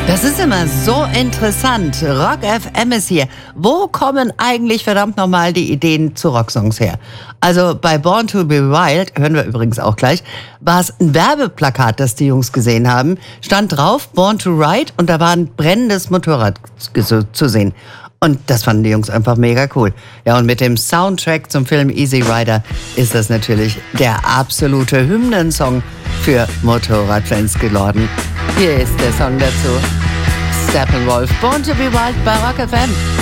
Das ist immer so interessant. Rock FM ist hier. Wo kommen eigentlich verdammt nochmal die Ideen zu Rocksongs her? Also bei Born to be Wild, hören wir übrigens auch gleich, war es ein Werbeplakat, das die Jungs gesehen haben. Stand drauf, Born to Ride, und da war ein brennendes Motorrad zu sehen. Und das fanden die Jungs einfach mega cool. Ja, und mit dem Soundtrack zum Film Easy Rider ist das natürlich der absolute Hymnensong für Motorradfans geworden. Hier ist der Song dazu. Steppenwolf, Born to be Wild bei Rock FM.